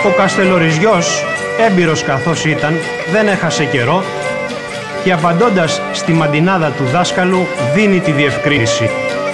Ο Καστελοριζιός, έμπειρος καθώς ήταν, δεν έχασε καιρό και απαντώντας στη μαντινάδα του δάσκαλου δίνει τη διευκρίνηση.